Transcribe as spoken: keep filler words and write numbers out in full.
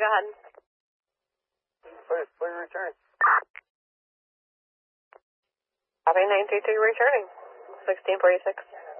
go ahead. Please, please return. Copy nine three three returning. sixteen forty-six.